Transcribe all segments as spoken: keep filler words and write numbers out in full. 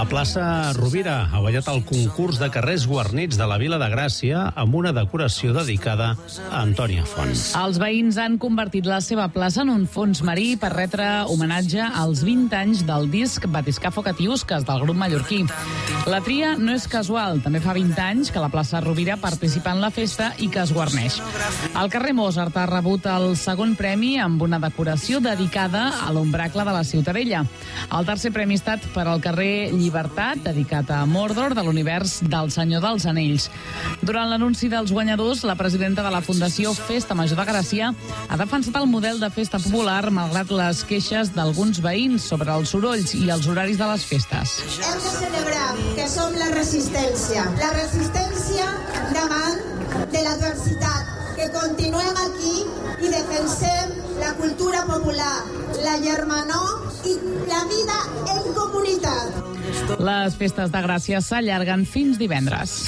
La plaça Rovira ha guanyat el concurs de carrers guarnits de la Vila de Gràcia amb una decoració dedicada a Antònia Font. Els veïns han convertit la seva plaça en un fons marí per retre homenatge als vint anys del disc Batiscafo Catiusques del grup mallorquí. La tria no és casual, també fa vint anys que la plaça Rovira participa en la festa i que es guarneix. El carrer Mozart ha rebut el segon premi amb una decoració dedicada a l'ombracle de la Ciutadella. El tercer premi ha estat per al carrer Llibertat, dedicat a Mordor, de l'univers del Senyor dels Anells. Durant l'anunci dels guanyadors, la presidenta de la Fundació Festa Major de Gràcia ha defensat el model de festa popular malgrat les queixes d'alguns veïns sobre els sorolls i els horaris de les festes. Hem de celebrar que som la resistència, la resistència davant de l'adversitat, que continuem aquí i defensem la cultura popular, la germanor i la vida en comunitat. Les festes de Gràcia s'allarguen fins divendres.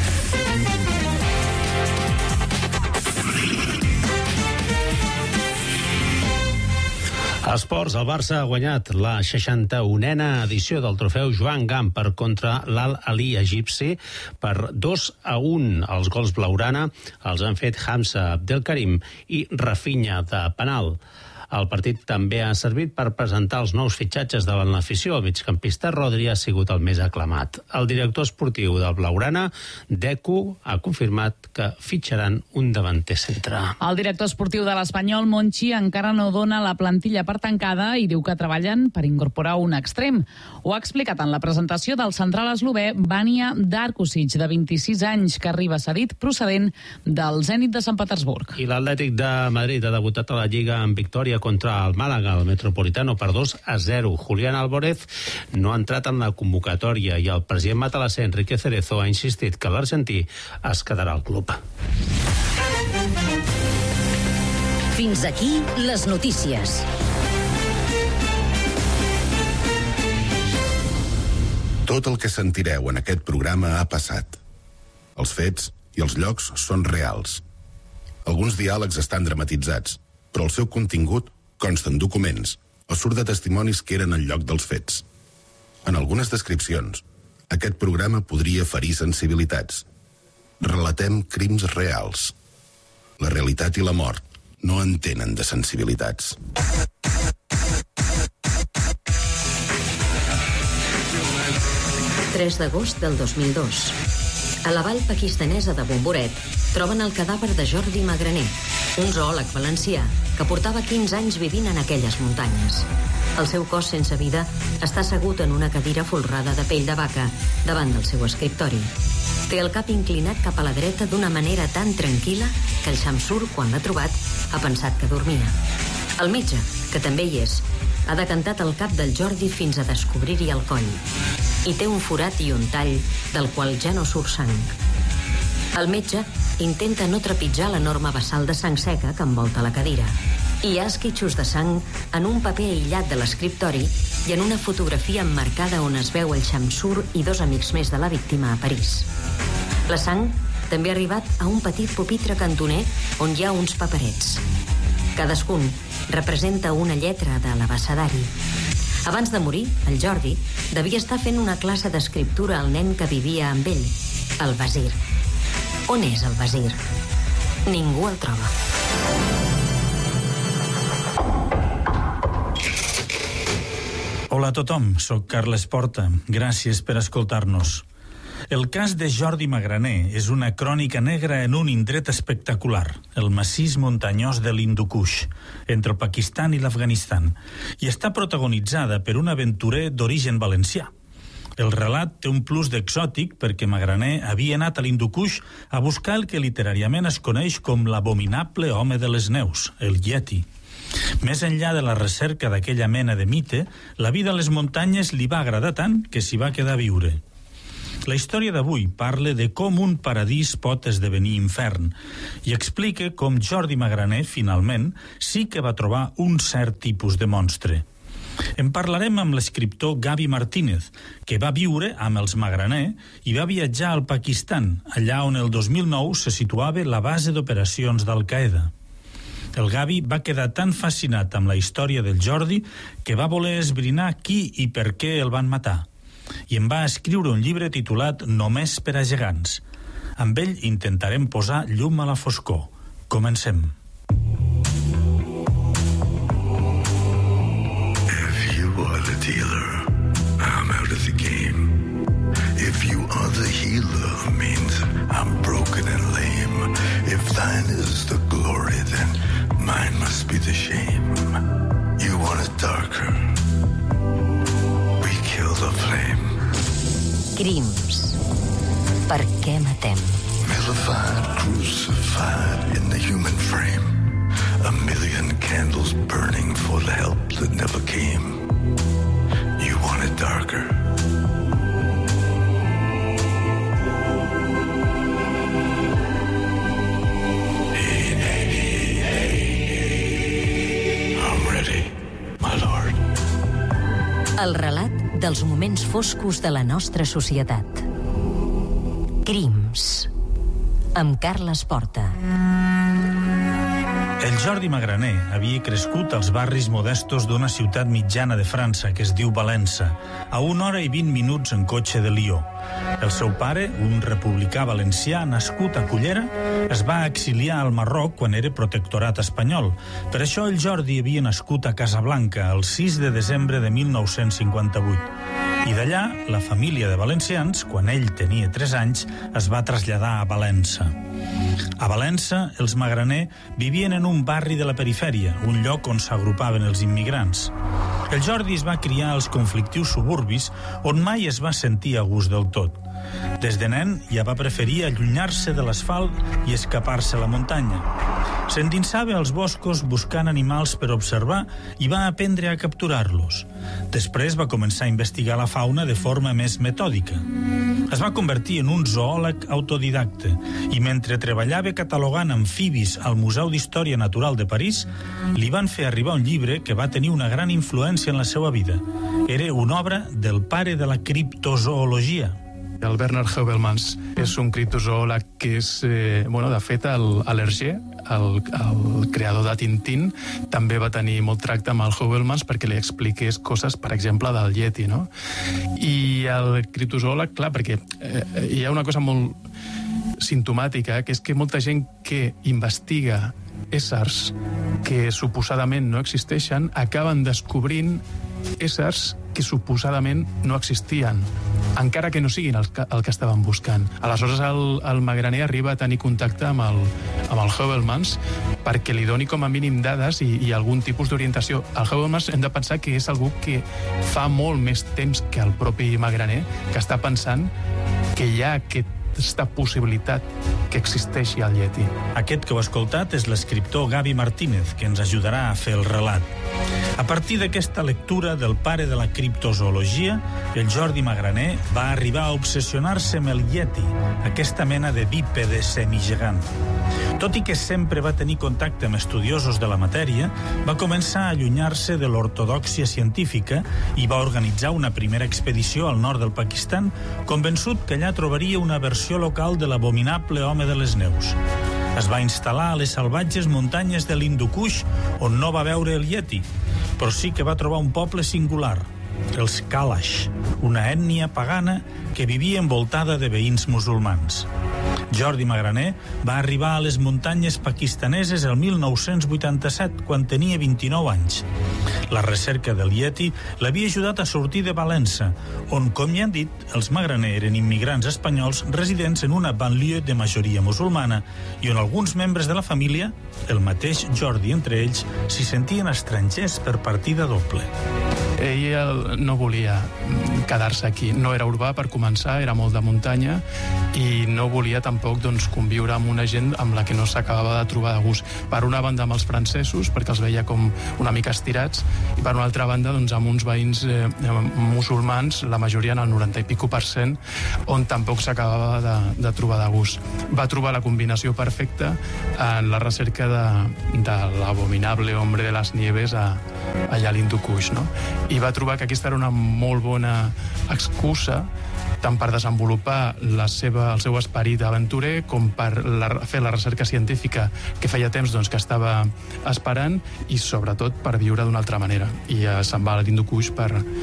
Esports, el Barça ha guanyat la seixanta-unena edició del trofeu Joan Gamper contra l'Al-Ahly egipci per dos a un. Els gols blaugrana els han fet Hamza Abdelkarim i Rafinha de penal. El partit també ha servit per presentar els nous fitxatges davant l'afició. El migcampista Rodri ha sigut el més aclamat. El director esportiu del blaugrana, Deco, ha confirmat que fitxaran un davanter centre. El director esportiu de l'Espanyol, Monchi, encara no dona la plantilla per tancada i diu que treballen per incorporar un extrem. Ho ha explicat en la presentació del central eslové Vania Darkusic, de vint-i-sis anys, que arriba cedit procedent del Zenit de Sant Petersburg. I l'Atlètic de Madrid ha debutat a la Lliga en victòria contra el Màlaga, el Metropolitano, per dos a zero. Julián Álvarez no ha entrat en la convocatòria i el president matalasser, Enrique Cerezo, ha insistit que l'argentí es quedarà al club. Fins aquí les notícies. Tot el que sentireu en aquest programa ha passat. Els fets i els llocs són reals. Alguns diàlegs estan dramatitzats, però el seu contingut consta en documents o surt de testimonis que eren al lloc dels fets. En algunes descripcions, aquest programa podria ferir sensibilitats. Relatem crims reals. La realitat i la mort no entenen de sensibilitats. tres d'agost del dos mil dos. A la vall pakistanesa de Bomboret troben el cadàver de Jordi Magraner, un zoòleg valencià que portava quinze anys vivint en aquelles muntanyes. El seu cos sense vida està assegut en una cadira folrada de pell de vaca davant del seu escriptori. Té el cap inclinat cap a la dreta d'una manera tan tranquil·la que el Shamsur, quan l'ha trobat, ha pensat que dormia. El metge, que també hi és, ha decantat el cap del Jordi fins a descobrir-hi el coll. I té un forat i un tall del qual ja no surt sang. El metge intenta no trepitjar l'enorme vessal de sang seca que envolta la cadira. Hi ha esquitxos de sang en un paper aïllat de l'escriptori i en una fotografia emmarcada on es veu el Shamsur i dos amics més de la víctima a París. La sang també ha arribat a un petit pupitre cantoner on hi ha uns paperets. Cadascun representa una lletra de l'abecedari. Abans de morir, el Jordi devia estar fent una classe d'escriptura al nen que vivia amb ell, el Basir. On és el Basir? Ningú el troba. Hola a tothom, soc Carles Porta. Gràcies per escoltar-nos. El cas de Jordi Magraner és una crònica negra en un indret espectacular, el massís muntanyós de l'Hindu Kush, entre el Pakistan i l'Afganistan, i està protagonitzada per un aventurer d'origen valencià. El relat té un plus d'exòtic perquè Magraner havia anat a l'Hindu Kush a buscar el que literàriament es coneix com l'abominable home de les neus, el Yeti. Més enllà de la recerca d'aquella mena de mite, la vida a les muntanyes li va agradar tant que s'hi va quedar a viure. La història d'avui parla de com un paradís pot esdevenir infern i explica com Jordi Magraner, finalment, sí que va trobar un cert tipus de monstre. En parlarem amb l'escriptor Gavi Martínez, que va viure amb els Magraner i va viatjar al Pakistan, allà on el dos mil nou se situava la base d'operacions d'Al-Qaeda. El Gavi va quedar tan fascinat amb la història del Jordi que va voler esbrinar qui i per què el van matar. i en va escriure un llibre titulat Només per a gegants. Amb ell intentarem posar llum a la foscor. Comencem. If you are the dealer, I'm out of the game. If you are the healer, means I'm broken and lame. If thine is the glory, then mine must be the shame. You want it darker, we kill the flame. Crims. Per què matem? Vilified, crucified in the human frame. A million candles burning for the help that never came. You want it darker. Hey, hey, hey, hey. I'm ready, my lord. El relat dels moments foscos de la nostra societat. Crims. Amb Carles Porta. El Jordi Magraner havia crescut als barris modestos d'una ciutat mitjana de França que es diu Valença, a una hora i vint minuts en cotxe de Lió. El seu pare, un republicà valencià nascut a Cullera, es va exiliar al Marroc quan era protectorat espanyol. Per això el Jordi havia nascut a Casablanca el sis de desembre de mil nou-cents cinquanta-vuit. I d'allà, la família de valencians, quan ell tenia tres anys, es va traslladar a Valença. A Valença, els Magraner vivien en un barri de la perifèria, un lloc on s'agrupaven els immigrants. El Jordi es va criar als conflictius suburbis, on mai es va sentir a gust del tot. Des de nen ja va preferir allunyar-se de l'asfalt i escapar-se a la muntanya. S'endinsava als boscos buscant animals per observar i va aprendre a capturar-los. Després va començar a investigar la fauna de forma més metòdica. Es va convertir en un zoòleg autodidacte i mentre treballava catalogant amfibis al Museu d'Història Natural de París, li van fer arribar un llibre que va tenir una gran influència en la seva vida. Era una obra del pare de la criptozoologia. El Bernard Heuvelmans és un criptozoòleg que és, eh, bueno, de fet, el, l'Hergé, el, el creador de Tintín, també va tenir molt tracte amb el Heuvelmans perquè li expliqués coses, per exemple, del Yeti, no? I el criptozoòleg, clar, perquè eh, hi ha una cosa molt simptomàtica, que és que molta gent que investiga éssers que suposadament no existeixen acaben descobrint éssers que suposadament no existien, encara que no siguin el que, el que estaven buscant. Aleshores, el, el Magraner arriba a tenir contacte amb el, amb el Heuvelmans perquè li doni com a mínim dades i, i algun tipus d'orientació. El Heuvelmans hem de pensar que és algú que fa molt més temps que el propi Magraner, que està pensant que hi ha aquesta possibilitat que existeixi el Yeti. Aquest que heu escoltat és l'escriptor Gavi Martínez, que ens ajudarà a fer el relat. A partir d'aquesta lectura del pare de la criptozoologia, el Jordi Magraner va arribar a obsessionar-se amb el Yeti, aquesta mena de bípede semigegant. Tot i que sempre va tenir contacte amb estudiosos de la matèria, va començar a allunyar-se de l'ortodòxia científica i va organitzar una primera expedició al nord del Pakistan, convençut que allà trobaria una versió local de l'abominable home de les neus. Es va instal·lar a les salvatges muntanyes de l'Hindu Kush, on no va veure el Yeti, però sí que va trobar un poble singular, els Kalash, una ètnia pagana que vivia envoltada de veïns musulmans. Jordi Magraner va arribar a les muntanyes pakistaneses el mil nou-cents vuitanta-set, quan tenia vint-i-nou anys. La recerca del Yeti l'havia ajudat a sortir de Valença, on, com ja han dit, els Magraner eren immigrants espanyols residents en una banlieue de majoria musulmana i on alguns membres de la família, el mateix Jordi entre ells, s'hi sentien estrangers per partida doble. Ell no volia quedar-se aquí. No era urbà, per començar, era molt de muntanya i no volia tampoc doncs, conviure amb una gent amb la que no s'acabava de trobar de gust. Per una banda amb els francesos, perquè els veia com una mica estirats, i per una altra banda doncs, amb uns veïns eh, musulmans, la majoria en el noranta i pico per cent, on tampoc s'acabava de, de trobar de gust. Va trobar la combinació perfecta en la recerca de, de l'abominable hombre de les nieves a, allà a l'Hindu Kush, no? I va trobar que aquesta era una molt bona excusa tant per desenvolupar la seva, el seu esperit aventurer com per la, fer la recerca científica que feia temps doncs, que estava esperant i sobretot per viure d'una altra manera. I eh, se'n va a l'Hindu Kush per,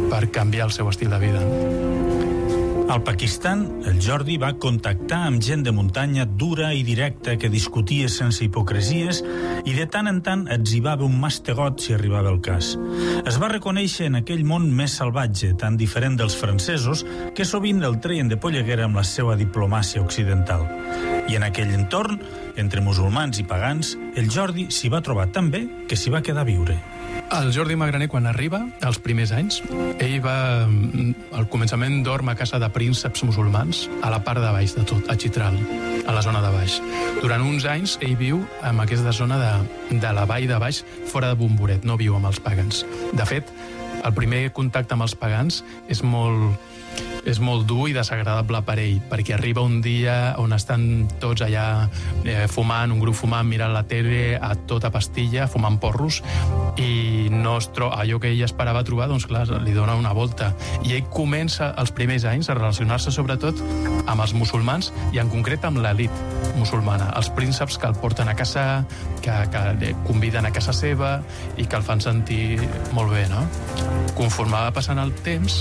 per canviar el seu estil de vida. Al Pakistan, el Jordi va contactar amb gent de muntanya dura i directa que discutia sense hipocresies i de tant en tant etzibava un mastegot si arribava el cas. Es va reconèixer en aquell món més salvatge, tan diferent dels francesos, que sovint el treien de polleguera amb la seva diplomàcia occidental. I en aquell entorn, entre musulmans i pagans, el Jordi s'hi va trobar tan bé que s'hi va quedar a viure. El Jordi Magraner, quan arriba, els primers anys, ell va, al començament dorm a casa de prínceps musulmans, a la part de baix de tot, a Chitral, a la zona de baix. Durant uns anys, ell viu en aquesta zona de, de la vall de baix, fora de Bomboret, no viu amb els pagans. De fet, el primer contacte amb els pagans és molt... és molt dur i desagradable per ell, perquè arriba un dia on estan tots allà eh, fumant, un grup fumant, mirant la tele a tota pastilla, fumant porros, i no es troba, allò que ell esperava trobar, doncs clar, li dona una volta. I ell comença els primers anys a relacionar-se sobretot amb els musulmans i en concret amb l'elit musulmana, els prínceps que el porten a casa, que, que el conviden a casa seva i que el fan sentir molt bé, no? Conforme va passant el temps,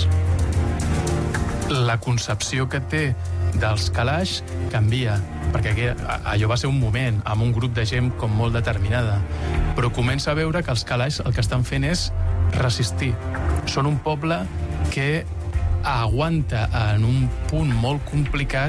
la concepció que té dels calaix canvia, perquè allò va ser un moment amb un grup de gent com molt determinada, però comença a veure que els calaix el que estan fent és resistir. Són un poble que aguanta en un punt molt complicat,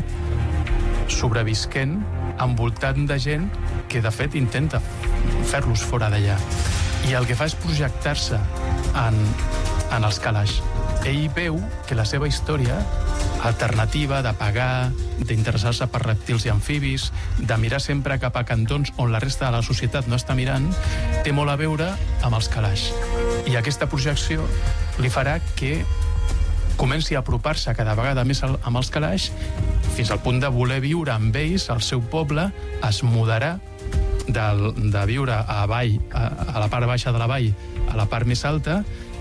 sobrevisquent, envoltant de gent que de fet intenta fer-los fora d'allà. I el que fa és projectar-se en, en els calaix. Ell veu que la seva història alternativa de pagar, d'interessar-se per rèptils i amfibis, de mirar sempre cap a cantons on la resta de la societat no està mirant, té molt a veure amb els calaix. I aquesta projecció li farà que comenci a apropar-se cada vegada més amb els calaix fins al punt de voler viure amb ells, al seu poble, es mudarà de, de viure a vall, a, a la part baixa de la vall, a la part més alta,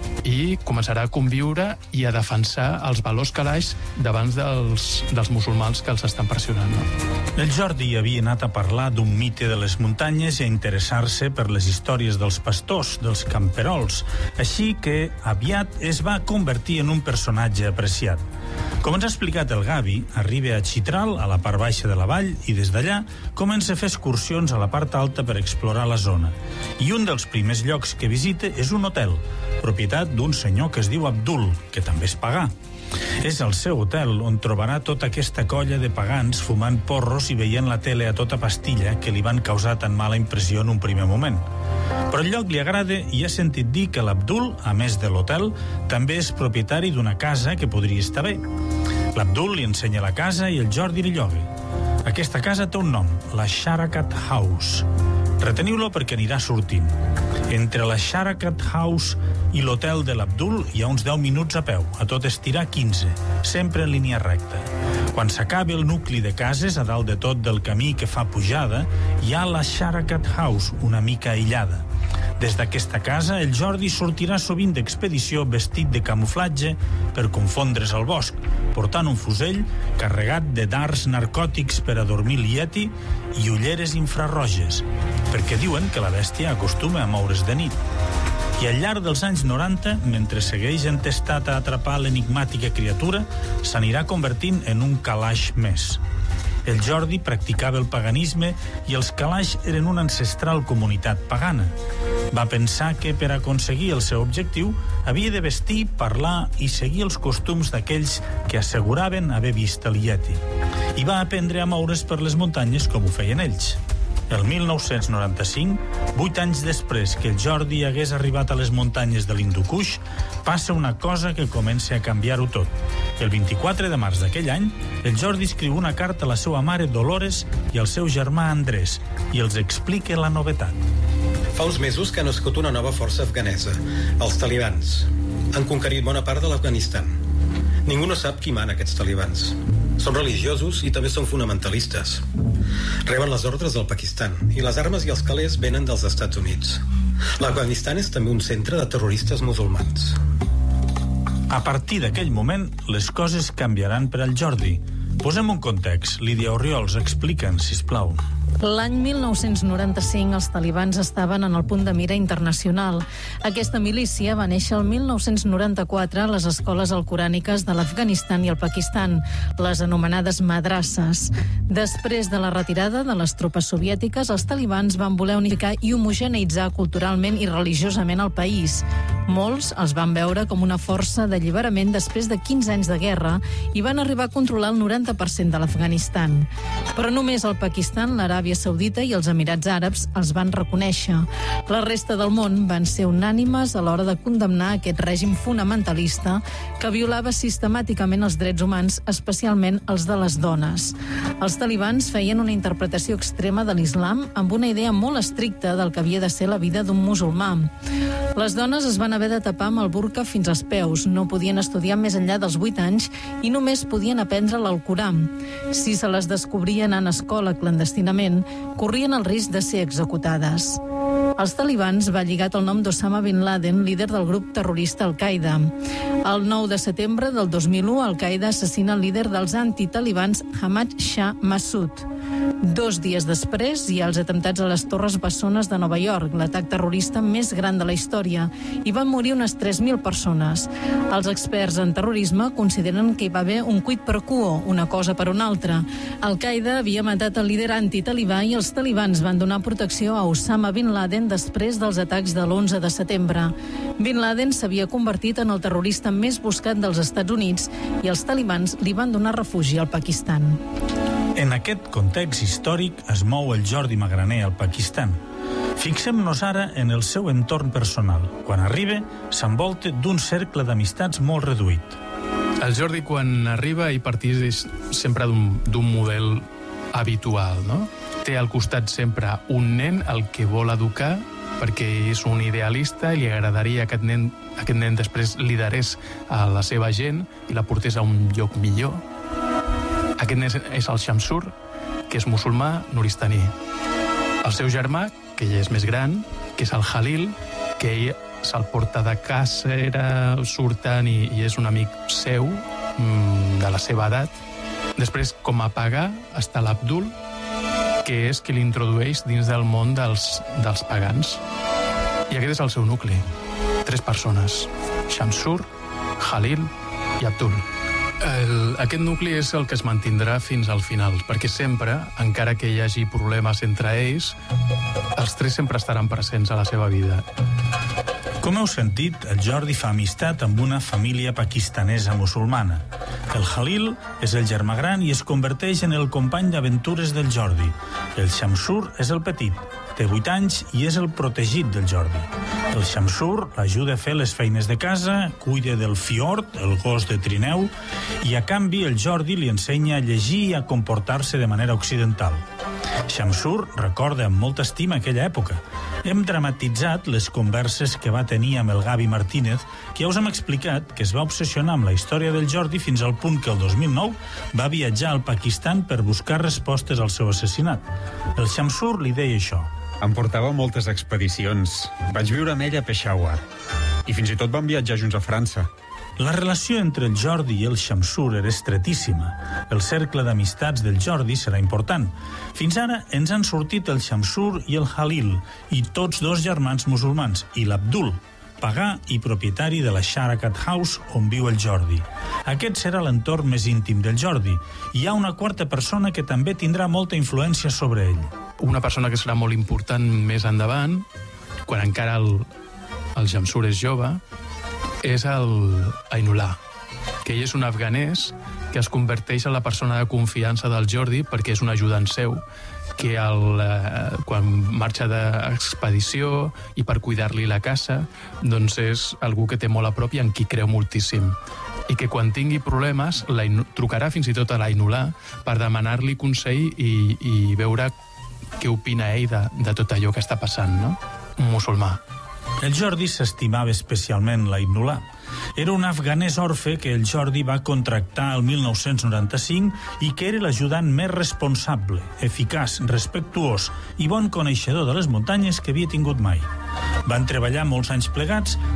i començarà a conviure i a defensar els valors calaix davant dels, dels musulmans que els estan pressionant. No? El Jordi havia anat a parlar d'un mite de les muntanyes i a interessar-se per les històries dels pastors, dels camperols, així que aviat es va convertir en un personatge apreciat. Com ens ha explicat el Gavi, arriba a Chitral, a la part baixa de la vall, i des d'allà comença a fer excursions a la part alta per explorar la zona. I un dels primers llocs que visita és un hotel, propietat d'un senyor que es diu Abdul, que també és pagà. És el seu hotel on trobarà tota aquesta colla de pagans fumant porros i veient la tele a tota pastilla que li van causar tan mala impressió en un primer moment. Però el lloc li agrada i ha sentit dir que l'Abdul, a més de l'hotel, també és propietari d'una casa que podria estar bé. L'Abdul li ensenya la casa i el Jordi li lloga. Aquesta casa té un nom, la Sharakat House. Reteniu-lo perquè anirà sortint. Entre la Sharakat House i l'hotel de l'Abdul hi ha uns deu minuts a peu, a tot estirar quinze, sempre en línia recta. Quan s'acabi el nucli de cases, a dalt de tot del camí que fa pujada, hi ha la Sharakat House, una mica aïllada. Des d'aquesta casa, el Jordi sortirà sovint d'expedició vestit de camuflatge per confondre's al bosc, portant un fusell carregat de dards narcòtics per a dormir el Yeti i ulleres infrarroges, perquè diuen que la bèstia acostuma a moure's de nit. I al llarg dels anys noranta, mentre segueix entestat a atrapar l'enigmàtica criatura, s'anirà convertint en un calaix més. El Jordi practicava el paganisme i els calaix eren una ancestral comunitat pagana. Va pensar que per aconseguir el seu objectiu havia de vestir, parlar i seguir els costums d'aquells que asseguraven haver vist el Yeti. I va aprendre a moure's per les muntanyes com ho feien ells. El mil nou-cents noranta-cinc, vuit anys després que el Jordi hagués arribat a les muntanyes de l'Hindu Kush, passa una cosa que comença a canviar-ho tot. El vint-i-quatre de març d'aquell any, el Jordi escriu una carta a la seva mare Dolores i al seu germà Andrés i els explica la novetat. Fa uns mesos que ha nascut una nova força afganesa, els talibans. Han conquerit bona part de l'Afganistan. Ningú no sap qui mana aquests talibans. Són religiosos i també són fonamentalistes. Reben les ordres del Pakistan i les armes i els calés venen dels Estats Units. L'Afganistan és també un centre de terroristes musulmans. A partir d'aquell moment, les coses canviaran per al Jordi. Posem un context. Lídia Orriols, explica'ns, sisplau. L'any mil nou-cents noranta-cinc els talibans estaven en el punt de mira internacional. Aquesta milícia va néixer el mil nou-cents noranta-quatre a les escoles alcoràniques de l'Afganistan i el Pakistan, les anomenades madrasses. Després de la retirada de les tropes soviètiques, els talibans van voler unificar i homogeneïtzar culturalment i religiosament el país. Molts els van veure com una força d'alliberament després de quinze anys de guerra i van arribar a controlar el noranta per cent de l'Afganistan. Però només el Pakistan, l'Aràbia Saudita i els Emirats Àrabs els van reconèixer. La resta del món van ser unànimes a l'hora de condemnar aquest règim fonamentalista que violava sistemàticament els drets humans, especialment els de les dones. Els talibans feien una interpretació extrema de l'islam amb una idea molt estricta del que havia de ser la vida d'un musulmà. Les dones es van haver de tapar amb el burca fins als peus, no podien estudiar més enllà dels vuit anys i només podien aprendre l'Alcorà. Si se les descobrien en escola clandestinament, corrien el risc de ser executades. Els talibans va lligat el nom d'Osama Bin Laden, líder del grup terrorista Al-Qaeda. El nou de setembre del dos mil u, Al-Qaeda assassina el líder dels antitalibans Ahmad Shah Massoud. Dos dies després hi ha els atemptats a les Torres Bessones de Nova York, l'atac terrorista més gran de la història, i van morir unes tres mil persones. Els experts en terrorisme consideren que hi va haver un quid pro quo, una cosa per una altra. Al-Qaeda havia matat el líder antitalibà i els talibans van donar protecció a Osama Bin Laden després dels atacs de l'onze de setembre. Bin Laden s'havia convertit en el terrorista més buscat dels Estats Units i els talibans li van donar refugi al Pakistan. En aquest context històric es mou el Jordi Magraner al Pakistan. Fixem-nos ara en el seu entorn personal. Quan arriba, s'envolta d'un cercle d'amistats molt reduït. El Jordi, quan arriba, hi partís sempre d'un model habitual, no? Té al costat sempre un nen al que vol educar perquè és un idealista i li agradaria que aquest nen, aquest nen després liderés a la seva gent i la portés a un lloc millor. Aquest nen és el Shamsur, que és musulmà nuristaní. El seu germà, que ja és més gran, que és el Halil, que ell se'l porta de casa, era surtant i, i és un amic seu, de la seva edat. Després, com a pagar, està l'Abdul, que és qui l'introdueix dins del món dels, dels pagans. I aquest és el seu nucli. Tres persones. Shamsur, Halil i Abdul. El, aquest nucli és el que es mantindrà fins al final, perquè sempre, encara que hi hagi problemes entre ells, els tres sempre estaran presents a la seva vida. Com heu sentit, el Jordi fa amistat amb una família pakistanesa musulmana. El Halil és el germà gran i es converteix en el company d'aventures del Jordi. El Shamsur és el petit, té vuit anys i és el protegit del Jordi. El Shamsur l'ajuda a fer les feines de casa, cuida del Fiord, el gos de trineu, i a canvi el Jordi li ensenya a llegir i a comportar-se de manera occidental. Shamsur recorda amb molta estima aquella època. Hem dramatitzat les converses que va tenir amb el Gavi Martínez, que ja us hem explicat que es va obsessionar amb la història del Jordi fins al punt que el dos mil nou va viatjar al Pakistan per buscar respostes al seu assassinat. El Shamsur li deia això. Em portava moltes expedicions. Vaig viure amb ell a Peshawar. I fins i tot vam viatjar junts a França. La relació entre el Jordi i el Shamsur era estretíssima. El cercle d'amistats del Jordi serà important. Fins ara ens han sortit el Shamsur i el Halil, i tots dos germans musulmans, i l'Abdul, pagà i propietari de la Sharakat House on viu el Jordi. Aquest serà l'entorn més íntim del Jordi. Hi ha una quarta persona que també tindrà molta influència sobre ell. Una persona que serà molt important més endavant, quan encara el, el Shamsur és jove, és el Ainullah, que ell és un afganès que es converteix en la persona de confiança del Jordi perquè és un ajudant seu, que el, eh, quan marxa d'expedició i per cuidar-li la casa, doncs és algú que té molt a prop i en qui creu moltíssim. I que quan tingui problemes la trucarà fins i tot a l'Ainullah per demanar-li consell i, i veure què opina ell de, de tot allò que està passant, no? Un musulmà. El Jordi s'estimava especialment l'Ainullah. Era un afganès orfe que el Jordi va contractar el mil nou-cents noranta-cinc i que era l'ajudant més responsable, eficaç, respectuós i bon coneixedor de les muntanyes que havia tingut mai. Van treballar molts anys plegats